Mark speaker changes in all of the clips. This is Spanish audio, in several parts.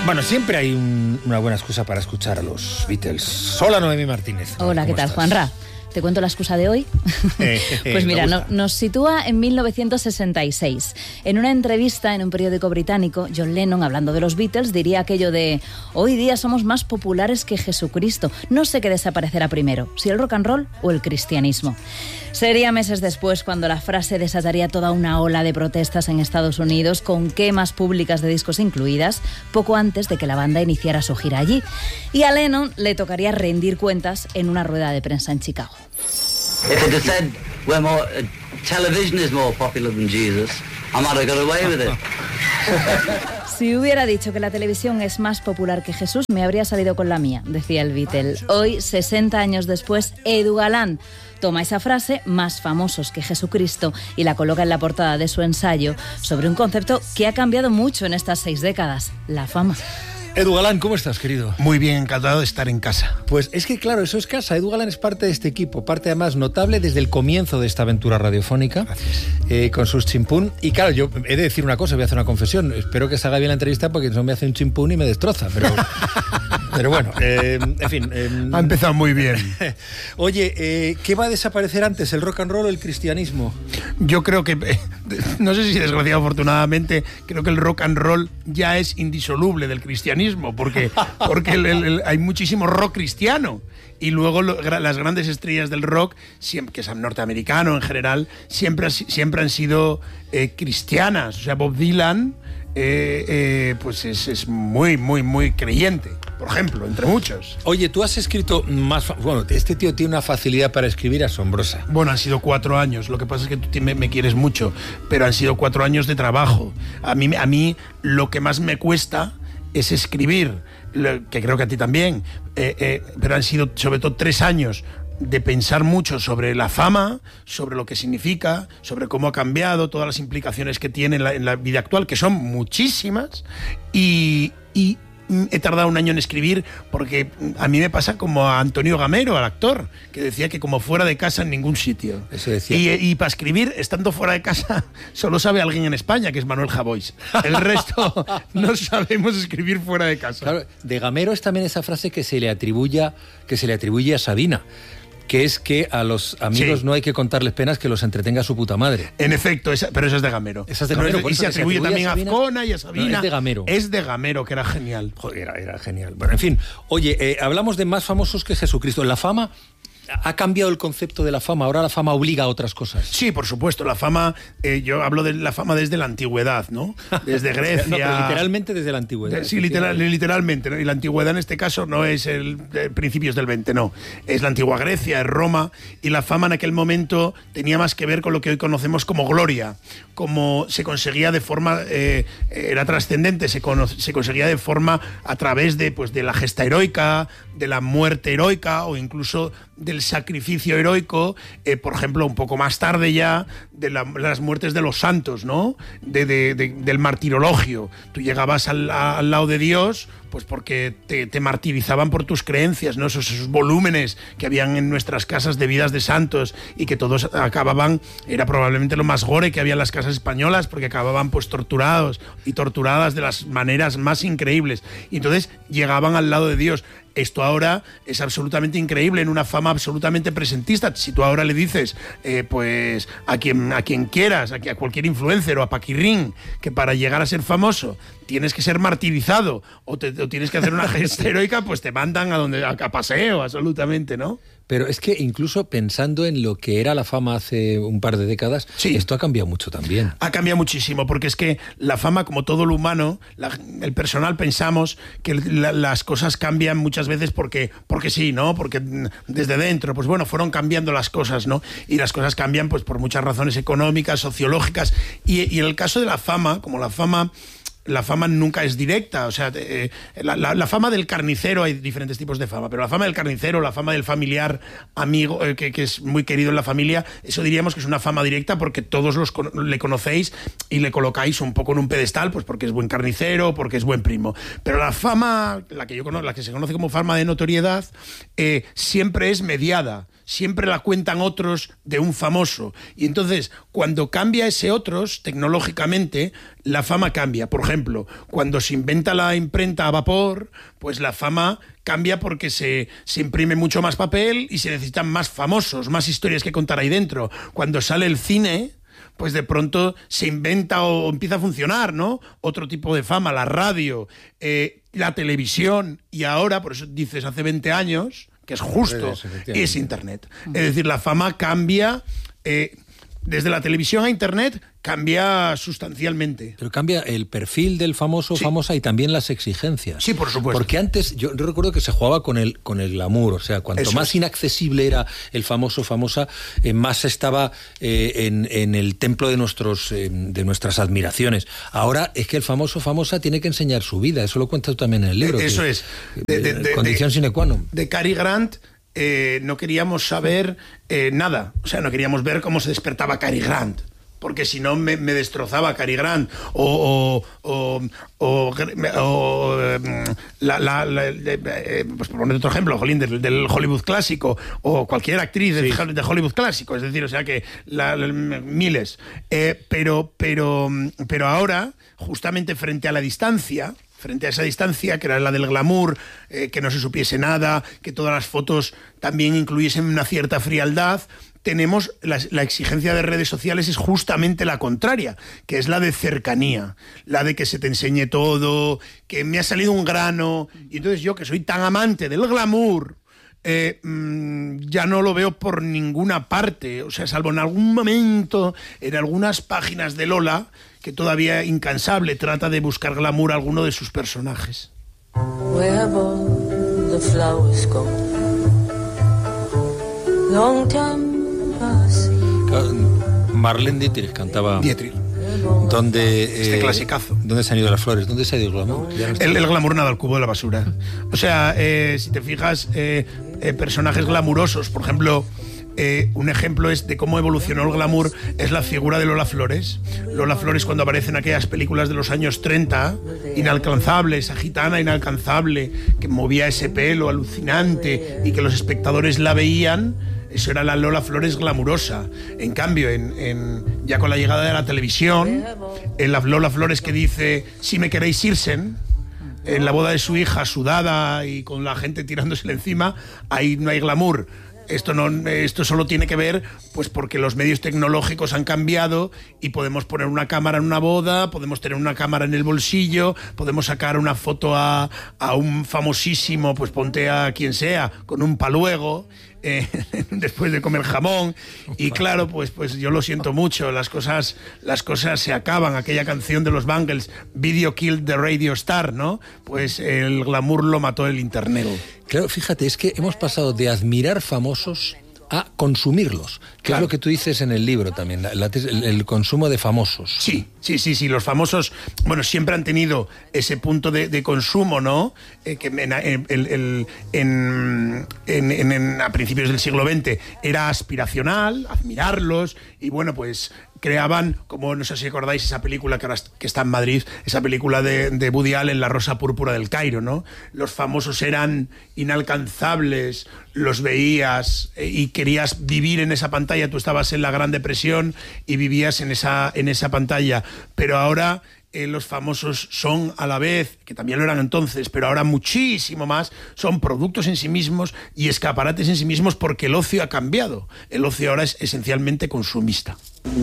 Speaker 1: Bueno, siempre hay una buena excusa para escuchar a los Beatles. Hola, Noemí Martínez.
Speaker 2: Hola, ¿qué tal, Juanra? ¿Te cuento la excusa de hoy? Pues mira, nos sitúa en 1966. En una entrevista en un periódico británico, John Lennon, hablando de los Beatles, diría aquello de: hoy día somos más populares que Jesucristo. No sé qué desaparecerá primero, si el rock and roll o el cristianismo. Sería meses después cuando la frase desataría toda una ola de protestas en Estados Unidos, con quemas públicas de discos incluidas, poco antes de que la banda iniciara su gira allí. Y a Lennon le tocaría rendir cuentas en una rueda de prensa en Chicago.
Speaker 3: If it had said television is more popular than Jesus, I might have got away with it.
Speaker 2: Si hubiera dicho que la televisión es más popular que Jesús, me habría salido con la mía, decía el Beatle. Hoy, 60 años después, Edu Galán toma esa frase, más famosos que Jesucristo, y la coloca en la portada de su ensayo sobre un concepto que ha cambiado mucho en estas 6 décadas: la fama.
Speaker 1: Edu Galán, ¿cómo estás, querido?
Speaker 4: Muy bien, encantado de estar en casa.
Speaker 1: Pues es que, claro, eso es casa. Edu Galán es parte de este equipo, parte además notable desde el comienzo de esta aventura radiofónica, con sus chimpún. Y claro, yo he de decir una cosa, voy a hacer una confesión. Espero que salga bien la entrevista porque no me hace un chimpún y me destroza, pero bueno, en fin.
Speaker 4: Ha empezado muy bien.
Speaker 1: Oye, ¿qué va a desaparecer antes, el rock and roll o el cristianismo?
Speaker 4: Yo creo que, no sé si desgraciadamente o afortunadamente, creo que el rock and roll ya es indisoluble del cristianismo, porque hay muchísimo rock cristiano. Y luego las grandes estrellas del rock, que es norteamericano en general, siempre han sido cristianas. O sea, Bob Dylan pues es muy, muy, muy creyente, por ejemplo, entre muchos.
Speaker 1: Oye, tú has escrito más... Bueno, este tío tiene una facilidad para escribir asombrosa.
Speaker 4: Bueno, han sido 4 años. Lo que pasa es que tú me quieres mucho, pero han sido 4 años de trabajo. A mí lo que más me cuesta es escribir, que creo que a ti también, pero han sido sobre todo 3 años de pensar mucho sobre la fama, sobre lo que significa, sobre cómo ha cambiado, todas las implicaciones que tiene en la vida actual, que son muchísimas, y he tardado 1 año en escribir porque a mí me pasa como a Antonio Gamero, al actor, que decía que como fuera de casa en ningún sitio.
Speaker 1: Eso decía.
Speaker 4: Y para escribir, estando fuera de casa, solo sabe alguien en España, que es Manuel Javois. El resto no sabemos escribir fuera de casa.
Speaker 1: Claro, de Gamero es también esa frase que se le atribuye a Sabina, que es que a los amigos no hay que contarles penas, que los entretenga su puta madre.
Speaker 4: En efecto, pero esa es de Gamero.
Speaker 1: Esa es de Gamero.
Speaker 4: Y se atribuye también a Azcona y a Sabina.
Speaker 1: No, es de Gamero.
Speaker 4: Es de Gamero, que era genial.
Speaker 1: Joder, era genial. Bueno, en fin. Oye, hablamos de más famosos que Jesucristo. La fama... ¿Ha cambiado el concepto de la fama? Ahora la fama obliga a otras cosas.
Speaker 4: Sí, por supuesto. La fama, yo hablo de la fama desde la antigüedad, ¿no? Desde Grecia.
Speaker 1: No, pero literalmente desde la antigüedad.
Speaker 4: Sí, literalmente, ¿no? Y la antigüedad en este caso no es principios del 20, no. Es la antigua Grecia, es Roma. Y la fama en aquel momento tenía más que ver con lo que hoy conocemos como gloria. Como se conseguía de forma... era trascendente, se conseguía de forma a través de la gesta heroica, de la muerte heroica o incluso del sacrificio heroico, por ejemplo, un poco más tarde ya, de las muertes de los santos, ¿no? Del martirologio. Tú llegabas al lado de Dios, pues porque te martirizaban por tus creencias, ¿no? Esos volúmenes que habían en nuestras casas de vidas de santos y que todos acababan, era probablemente lo más gore que había en las casas españolas, porque acababan pues torturados y torturadas de las maneras más increíbles. Y entonces llegaban al lado de Dios. Esto ahora es absolutamente increíble, en una fama absolutamente presentista. Si tú ahora le dices, pues a quien quieras, a cualquier influencer o a Paquirrín, que para llegar a ser famoso tienes que ser martirizado o tienes que hacer una gesta heroica, pues te mandan a paseo, absolutamente, ¿no?
Speaker 1: Pero es que incluso pensando en lo que era la fama hace un par de décadas, esto ha cambiado mucho también.
Speaker 4: Ha cambiado muchísimo, porque es que la fama, como todo lo humano, el personal, pensamos que las cosas cambian muchas veces porque sí, ¿no? Porque desde dentro, pues bueno, fueron cambiando las cosas, ¿no? Y las cosas cambian pues por muchas razones económicas, sociológicas, y en el caso de la fama, como la fama nunca es directa, o sea, la fama del carnicero, hay diferentes tipos de fama, pero la fama del carnicero, la fama del familiar amigo, que es muy querido en la familia, eso diríamos que es una fama directa porque todos le conocéis y le colocáis un poco en un pedestal, pues porque es buen carnicero, porque es buen primo. Pero la fama, la que se conoce como fama de notoriedad, siempre es mediada. siempre la cuentan otros de un famoso. Y entonces, cuando cambia ese otros, tecnológicamente, la fama cambia. Por ejemplo, cuando se inventa la imprenta a vapor, pues la fama cambia porque se imprime mucho más papel y se necesitan más famosos, más historias que contar ahí dentro. Cuando sale el cine, pues de pronto se inventa o empieza a funcionar, ¿no? Otro tipo de fama, la radio, la televisión, y ahora, por eso dices hace 20 años, que es justo, es Internet. Es decir, la fama cambia, desde la televisión a Internet, cambia sustancialmente.
Speaker 1: Pero cambia el perfil del famoso, famosa, y también las exigencias.
Speaker 4: Sí, por supuesto.
Speaker 1: Porque antes, yo recuerdo que se jugaba con el glamour, o sea, cuanto más inaccesible era el famoso, famosa, más estaba en el templo de nuestras admiraciones. Ahora es que el famoso, famosa tiene que enseñar su vida, eso lo cuentas tú también en el libro.
Speaker 4: Eso es.
Speaker 1: Condición sine qua non.
Speaker 4: De Cary Grant no queríamos saber nada, o sea, no queríamos ver cómo se despertaba Cary Grant, porque si no me destrozaba Cary Grant pues por poner otro ejemplo, del Hollywood clásico, o cualquier actriz de Hollywood clásico, es decir, o sea que miles, pero ahora, justamente frente a esa distancia, que era la del glamour, que no se supiese nada, que todas las fotos también incluyesen una cierta frialdad, tenemos la exigencia de redes sociales es justamente la contraria, que es la de cercanía, la de que se te enseñe todo, que me ha salido un grano, y entonces yo, que soy tan amante del glamour, ya no lo veo por ninguna parte, o sea, salvo en algún momento, en algunas páginas de Lola, que todavía incansable trata de buscar glamour a alguno de sus personajes. Where have all the flowers gone?
Speaker 1: Long time. Marlene Dietrich cantaba.
Speaker 4: Este clasicazo.
Speaker 1: ¿Dónde se han ido las flores? ¿Dónde se ha ido el glamour?
Speaker 4: El glamour nada al cubo de la basura. O sea, si te fijas, personajes glamurosos, por ejemplo, un ejemplo es de cómo evolucionó el glamour, es la figura de Lola Flores. Lola Flores, cuando aparece en aquellas películas de los años 30, inalcanzable, esa gitana inalcanzable, que movía ese pelo alucinante y que los espectadores la veían. Eso era la Lola Flores glamurosa. En cambio, ya con la llegada de la televisión, en la Lola Flores que dice "si me queréis irsen", en la boda de su hija, sudada y con la gente tirándosele encima, ahí no hay glamour. Esto solo tiene que ver pues porque los medios tecnológicos han cambiado y podemos poner una cámara en una boda, podemos tener una cámara en el bolsillo, podemos sacar una foto a un famosísimo, pues ponte a quien sea, con un paluego, después de comer jamón. Y claro, pues yo lo siento mucho, las cosas se acaban. Aquella canción de los Bangles, "Video killed the radio star", ¿no? Pues el glamour lo mató el internet.
Speaker 1: Claro, fíjate, es que hemos pasado de admirar famosos a consumirlos, que es lo que tú dices en el libro también, el consumo de famosos.
Speaker 4: Sí, los famosos, bueno, siempre han tenido ese punto de consumo, ¿no? Que a principios del siglo XX era aspiracional, admirarlos, y bueno, pues creaban, como no sé si acordáis esa película que está en Madrid, esa película de Woody Allen, La Rosa Púrpura del Cairo, ¿no? Los famosos eran inalcanzables, los veías y querías vivir en esa pantalla. Tú estabas en la Gran Depresión y vivías en esa pantalla, pero ahora los famosos son, a la vez, que también lo eran entonces, pero ahora muchísimo más, son productos en sí mismos y escaparates en sí mismos, porque el ocio ha cambiado. El ocio ahora es esencialmente consumista.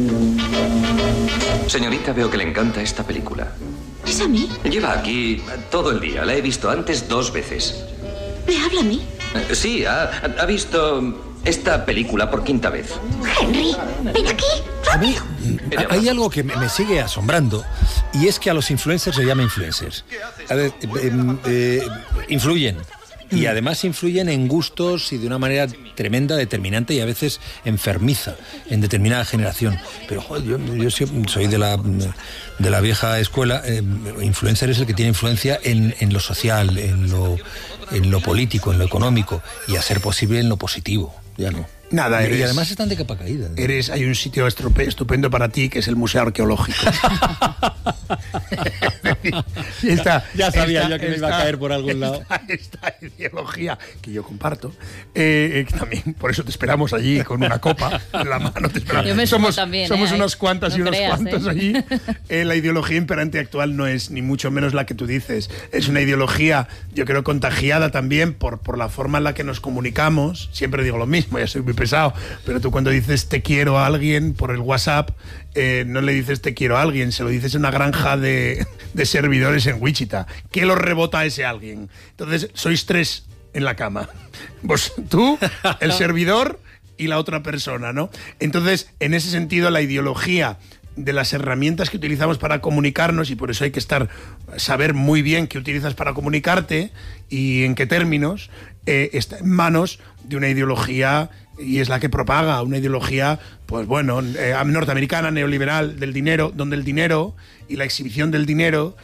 Speaker 5: Señorita, veo que le encanta esta película.
Speaker 6: ¿Es a mí?
Speaker 5: Lleva aquí todo el día. La he visto antes 2 veces.
Speaker 6: ¿Me habla a mí?
Speaker 5: Sí, ha visto esta película por 5ª vez.
Speaker 6: Henry, ven aquí.
Speaker 1: A mí hay algo que me sigue asombrando, y es que a los influencers se llama influencers. A ver, influyen. Y además influyen en gustos y de una manera tremenda, determinante y a veces enfermiza en determinada generación. Pero joder, yo soy de la vieja escuela. Influencer es el que tiene influencia en lo social, en lo político, en lo económico, y a ser posible en lo positivo. Ya no.
Speaker 4: Nada,
Speaker 1: y además están de capa caída.
Speaker 4: Hay un sitio estupendo para ti, que es el Museo Arqueológico.
Speaker 1: Ya sabía yo que me iba a caer por algún lado.
Speaker 4: Esta ideología que yo comparto, también por eso te esperamos allí con una copa en la mano. Te esperamos.
Speaker 2: Yo me
Speaker 4: somos
Speaker 2: también,
Speaker 4: somos unas cuantas
Speaker 2: no
Speaker 4: y unos
Speaker 2: creas,
Speaker 4: cuantos allí. La ideología imperante actual no es ni mucho menos la que tú dices. Es una ideología, yo creo, contagiada también por la forma en la que nos comunicamos. Siempre digo lo mismo, ya soy muy pesado, pero tú cuando dices te quiero a alguien por el WhatsApp, no le dices te quiero a alguien, se lo dices en una granja de servidores en Wichita. ¿Qué lo rebota a ese alguien? Entonces, sois 3 en la cama. Tú, el servidor y la otra persona, ¿no? Entonces, en ese sentido, la ideología de las herramientas que utilizamos para comunicarnos, y por eso hay que saber muy bien qué utilizas para comunicarte y en qué términos, está en manos de una ideología, y es la que propaga una ideología, pues bueno, norteamericana, neoliberal, del dinero, donde el dinero y la exhibición del dinero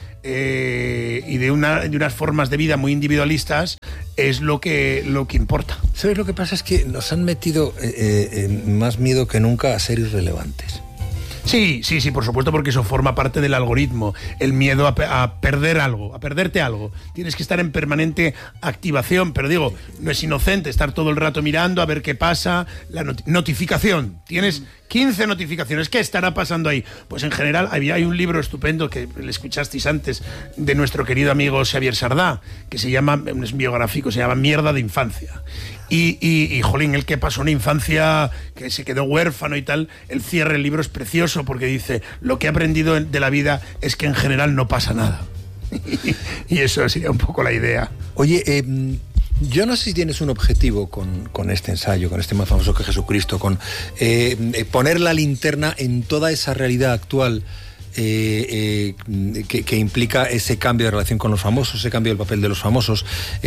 Speaker 4: y de unas formas de vida muy individualistas es lo que importa.
Speaker 1: ¿Sabes lo que pasa? Es que nos han metido más miedo que nunca a ser irrelevantes.
Speaker 4: Sí, por supuesto, porque eso forma parte del algoritmo, el miedo a perder algo, a perderte algo. Tienes que estar en permanente activación, pero digo, no es inocente estar todo el rato mirando a ver qué pasa, la notificación. Tienes 15 notificaciones, ¿qué estará pasando ahí? Pues en general hay un libro estupendo que le escuchasteis antes de nuestro querido amigo Xavier Sardá, que se llama, es biográfico, se llama Mierda de Infancia. Y jolín, el que pasó una infancia que se quedó huérfano y tal, el cierre del libro es precioso porque dice, lo que he aprendido de la vida es que en general no pasa nada. Y eso sería un poco la idea.
Speaker 1: Oye, yo no sé si tienes un objetivo con este ensayo, con este más famoso que Jesucristo, con poner la linterna en toda esa realidad actual que implica ese cambio de relación con los famosos, ese cambio del papel de los famosos,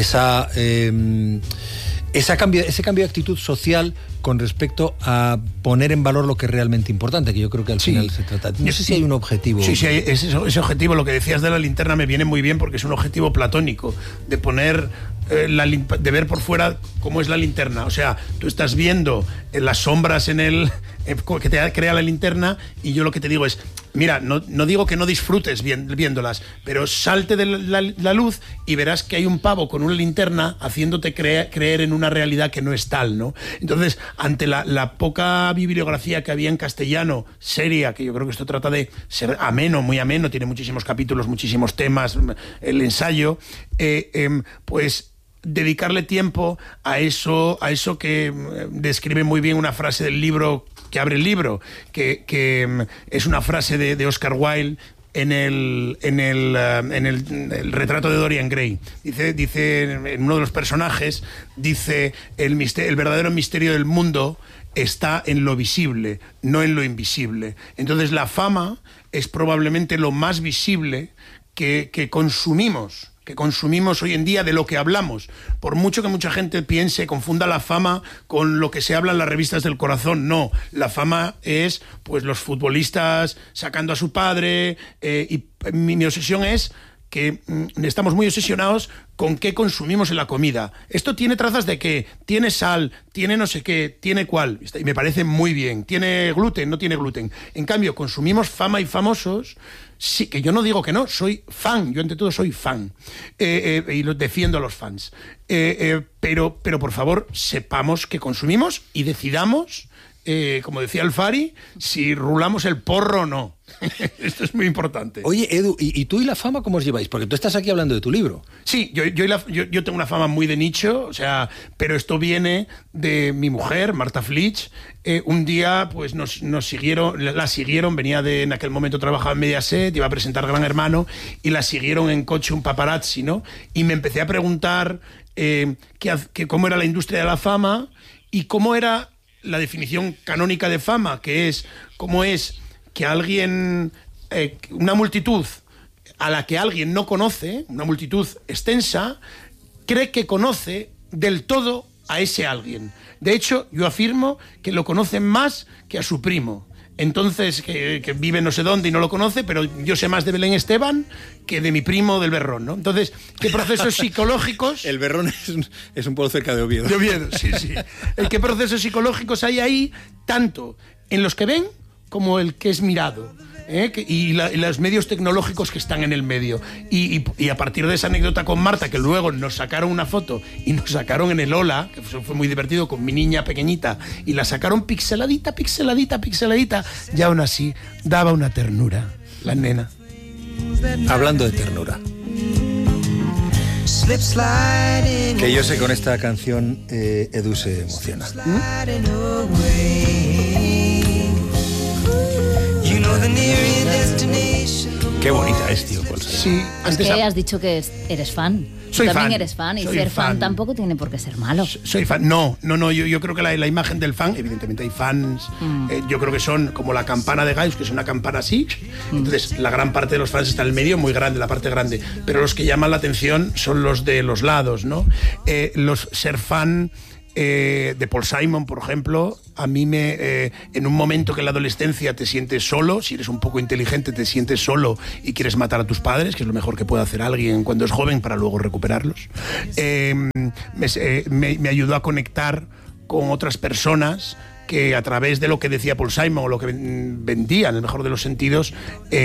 Speaker 1: ese cambio de actitud social con respecto a poner en valor lo que es realmente importante, que yo creo que al final se trata. No sé si hay un objetivo.
Speaker 4: Sí, ese objetivo, lo que decías de la linterna me viene muy bien porque es un objetivo platónico, de poner, de ver por fuera cómo es la linterna. O sea, tú estás viendo las sombras que te crea la linterna y yo lo que te digo es, mira, no digo que no disfrutes viéndolas, pero salte de la luz y verás que hay un pavo con una linterna haciéndote creer en una realidad que no es tal, ¿no? Entonces, ante la poca bibliografía que había en castellano, seria, que yo creo que esto trata de ser ameno, muy ameno, tiene muchísimos capítulos, muchísimos temas, el ensayo, pues dedicarle tiempo a eso que describe muy bien una frase del libro que abre el libro, que es una frase de Oscar Wilde en el retrato de Dorian Gray. Dice en uno de los personajes, dice, el verdadero misterio del mundo está en lo visible, no en lo invisible. Entonces la fama es probablemente lo más visible que consumimos hoy en día, de lo que hablamos. Por mucho que mucha gente confunda la fama con lo que se habla en las revistas del corazón. No, la fama es pues los futbolistas sacando a su padre, y mi obsesión es que estamos muy obsesionados con qué consumimos en la comida. Esto tiene trazas de qué, tiene sal, tiene no sé qué, tiene cuál, y me parece muy bien. ¿Tiene gluten? No tiene gluten. En cambio, consumimos fama y famosos. Sí, que yo no digo que no, soy fan, yo ante todo soy fan, y lo defiendo a los fans. Pero por favor, sepamos que consumimos y decidamos, como decía el Fari, si rulamos el porro o no. Esto es muy importante.
Speaker 1: Oye, Edu, ¿y tú y la fama cómo os lleváis? Porque tú estás aquí hablando de tu libro.
Speaker 4: Sí, yo tengo una fama muy de nicho, o sea, pero esto viene de mi mujer, Marta Flitsch. Un día pues la siguieron, venía en aquel momento trabajaba en Mediaset, iba a presentar Gran Hermano, y la siguieron en coche un paparazzi, ¿no? Y me empecé a preguntar cómo era la industria de la fama y cómo era la definición canónica de fama, que es cómo es que alguien, una multitud a la que alguien no conoce, una multitud extensa, cree que conoce del todo a ese alguien. De hecho, yo afirmo que lo conocen más que a su primo. Entonces, que vive no sé dónde y no lo conoce, pero yo sé más de Belén Esteban que de mi primo del Berrón, ¿no? Entonces, ¿qué procesos psicológicos?
Speaker 1: El Berrón es un pueblo cerca de Oviedo.
Speaker 4: De Oviedo, sí. ¿Qué procesos psicológicos hay ahí, tanto en los que ven como el que es mirado? y los medios tecnológicos que están en el medio. Y a partir de esa anécdota con Marta, que luego nos sacaron una foto y nos sacaron en el Ola, que fue muy divertido, con mi niña pequeñita, y la sacaron pixeladita, y aún así daba una ternura, la nena.
Speaker 1: Hablando de ternura, que yo sé con esta canción Edu se emociona. Qué bonita es, tío.
Speaker 4: Sí,
Speaker 2: es que has dicho que eres fan.
Speaker 4: Soy
Speaker 2: Tú también
Speaker 4: fan.
Speaker 2: eres fan, y
Speaker 4: Soy
Speaker 2: ser fan
Speaker 4: fan
Speaker 2: tampoco tiene por qué ser malo.
Speaker 4: Soy fan. No, yo creo que la imagen del fan, evidentemente hay fans, yo creo que son como la campana de Gauss, que es una campana así. Entonces, la gran parte de los fans está en el medio, muy grande, la parte grande. Pero los que llaman la atención son los de los lados, ¿no? Ser fan de Paul Simon, por ejemplo, a mí en un momento que en la adolescencia te sientes solo, si eres un poco inteligente te sientes solo y quieres matar a tus padres, que es lo mejor que puede hacer alguien cuando es joven para luego recuperarlos, me ayudó a conectar con otras personas que a través de lo que decía Paul Simon o lo que vendía, en el mejor de los sentidos,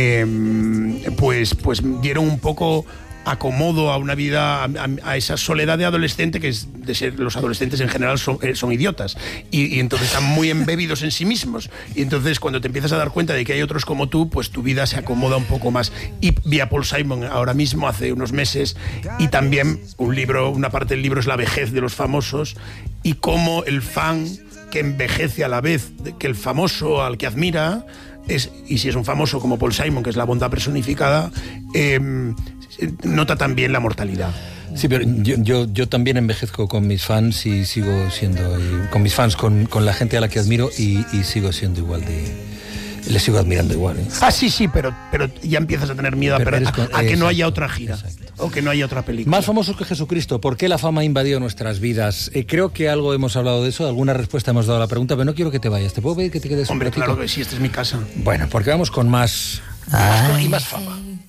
Speaker 4: pues dieron un poco acomodo a una vida, a esa soledad de adolescente, que es de ser, los adolescentes en general son idiotas, y entonces están muy embebidos en sí mismos, y entonces cuando te empiezas a dar cuenta de que hay otros como tú, pues tu vida se acomoda un poco más. Y vi a Paul Simon ahora mismo, hace unos meses, y también una parte del libro es la vejez de los famosos, y cómo el fan que envejece a la vez que el famoso al que admira, y si es un famoso como Paul Simon, que es la bondad personificada, nota también la mortalidad.
Speaker 1: Sí, pero yo también envejezco con mis fans y sigo siendo, con mis fans, con la gente a la que admiro, y sigo siendo igual les sigo admirando igual.
Speaker 4: Sí, pero ya empiezas a tener miedo a que no haya otra gira. Exacto. O que no haya otra película.
Speaker 1: Más famosos que Jesucristo, ¿por qué la fama ha invadido nuestras vidas? Creo que algo hemos hablado de eso, alguna respuesta hemos dado a la pregunta, pero no quiero que te vayas. ¿Te puedo pedir que te quedes un ratito?
Speaker 4: Claro que sí, esta es mi casa.
Speaker 1: Bueno, porque vamos con más y más fama.